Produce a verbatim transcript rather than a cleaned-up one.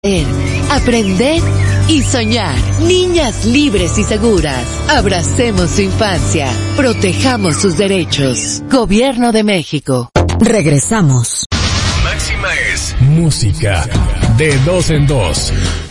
Aprender y soñar. Niñas libres y seguras. Abracemos su infancia. Protejamos sus derechos. Gobierno de México. Regresamos. Máxima es música de dos en dos.